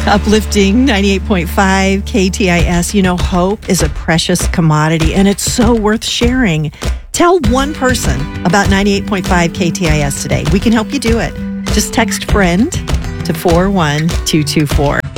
Uplifting 98.5 KTIS. You know, hope is a precious commodity and it's so worth sharing. Tell one person about 98.5 KTIS today. We can help you do it. Just text friend to 41224.